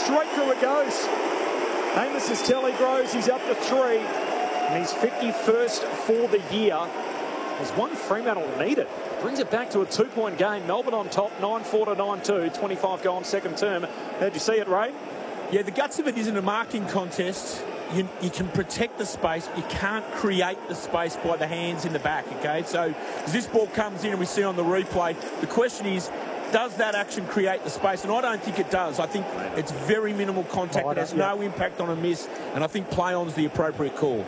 straight through it goes. Amos Estelli grows, he's up to 3. And he's 51st for the year. There's one Fremantle needed. Brings it back to a 2-point game. Melbourne on top, 9-4 to 9-2. 25 goal in second term. How'd you see it, Ray? Yeah, the guts of it isn't a marking contest. You can protect the space. You can't create the space by the hands in the back, okay? So as this ball comes in and we see on the replay, the question is, does that action create the space? And I don't think it does. I think it's very minimal contact. It has no impact on a miss. And I think play-on's the appropriate call.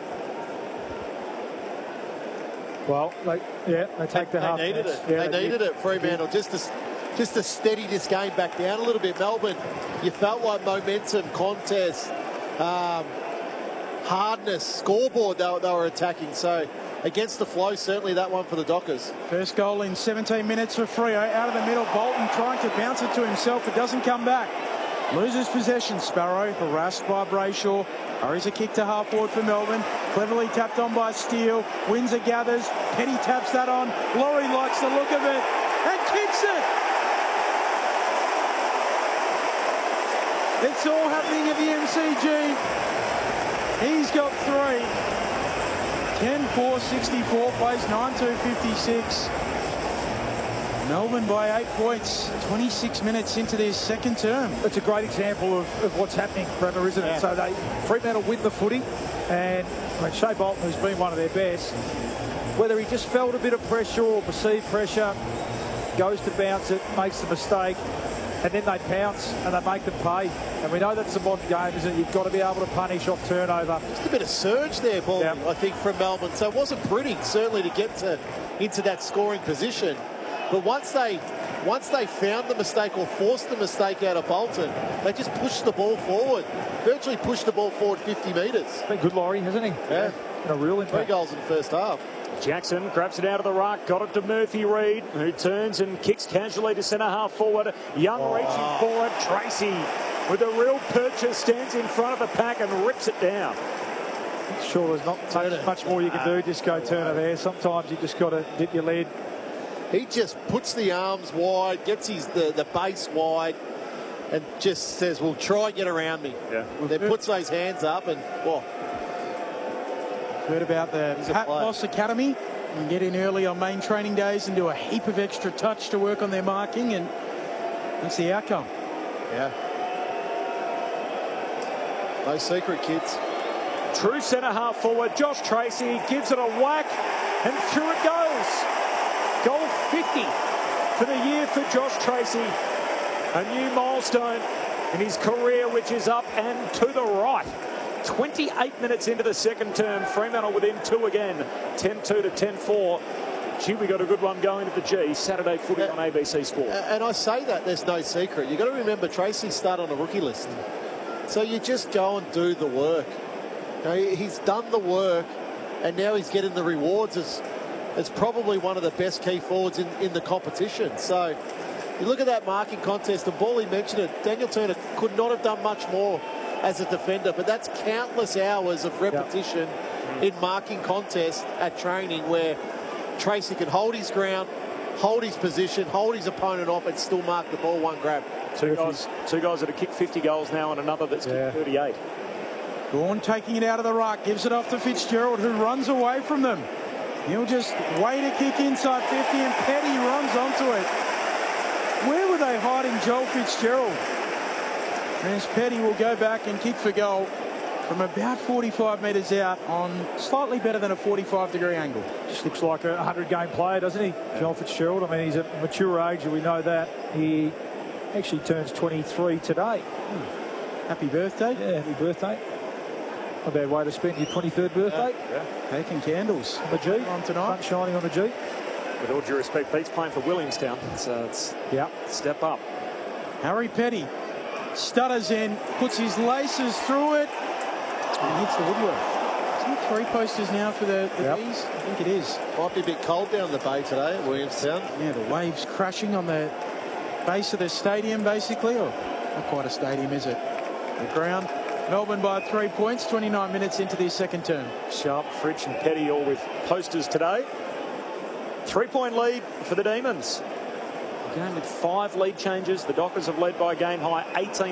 Well, they take the half. They needed it. They needed it, Fremantle, just to steady this game back down a little bit. Melbourne, you felt like momentum, contest, hardness, scoreboard they were attacking. So against the flow, certainly that one for the Dockers. First goal in 17 minutes for Freo. Out of the middle, Bolton trying to bounce it to himself. It doesn't come back. Loses possession. Sparrow harassed by Brayshaw. Hurries a kick to half forward for Melbourne. Cleverly tapped on by Steele. Windsor gathers. Petty taps that on. Laurie likes the look of it and kicks it. It's all happening at the MCG. He's got 3. 10-4-64, plays 9-2-56. Melbourne by 8 points, 26 minutes into their second term. It's a great example of what's happening, Bremer, isn't it? So Fremantle win the footy, and Shea Bolton, who's been one of their best, whether he just felt a bit of pressure or perceived pressure, goes to bounce it, makes the mistake, and then they pounce and they make them pay. And we know that's the modern game, isn't it? You've got to be able to punish off turnover. Just a bit of surge there, Paul, I think, from Melbourne. So it wasn't pretty, certainly, to get into that scoring position. But once they found the mistake or forced the mistake out of Bolton, they just pushed the ball forward. Virtually pushed the ball forward 50 metres. Been good, Laurie, hasn't he? Yeah. A real impact. 3 goals in the first half. Jackson grabs it out of the ruck, got it to Murphy Reid, who turns and kicks casually to centre half forward. Young reaching forward. Tracy, with a real purchase, stands in front of the pack and rips it down. Sure, there's not much more you can do. Just go Turner there. Sometimes you just got to dip your lead. He just puts the arms wide, gets the base wide, and just says, "Well, try get around me." Yeah. Then puts those hands up and Heard about the Pat Moss Academy. You can get in early on main training days and do a heap of extra touch to work on their marking, and that's the outcome. Yeah. No secret, kids. True centre half forward. Josh Tracy gives it a whack, and through it goes. Goal 50 for the year for Josh Tracy. A new milestone in his career, which is up and to the right. 28 minutes into the second term. Fremantle within 2 again. 10-2 to 10-4. Gee, we got a good one going at the G. Saturday footy on ABC Sport. And I say that there's no secret. You've got to remember Tracy started on a rookie list. So you just go and do the work. You know, he's done the work, and now he's getting the rewards as probably one of the best key forwards in the competition. So you look at that marking contest, and Bally mentioned it, Daniel Turner could not have done much more as a defender, but that's countless hours of repetition in marking contests at training where Tracy can hold his ground, hold his position, hold his opponent off, and still mark the ball one grab. Two guys that have kicked 50 goals now, and another that's kicked 38. Gawn taking it out of the ruck, gives it off to Fitzgerald, who runs away from them. He'll just wait a kick inside 50, and Petty runs onto it. Where were they hiding Joel Fitzgerald? As Petty will go back and kick for goal from about 45 metres out on slightly better than a 45-degree angle. Just looks like a 100-game player, doesn't he? Joel Fitzgerald. I mean, he's at mature age, and we know that. He actually turns 23 today. Happy birthday. Yeah, happy birthday. Not a bad way to spend your 23rd birthday. Taking candles. On the G. On tonight. Sun shining on the G. With all due respect, Pete's playing for Williamstown. It's step up. Harry Petty stutters in, puts his laces through it, and hits the woodwork. Isn't it 3 posters now for the Bees? I think it is. Might be a bit cold down the bay today at Williamstown. Yeah, the waves crashing on the base of the stadium, basically. Or not quite a stadium, is it? The ground. Melbourne by 3 points, 29 minutes into their second term. Sharp, Fridge and Petty all with posters today. 3-point lead for the Demons. Game with 5 lead changes. The Dockers have led by a game high 18.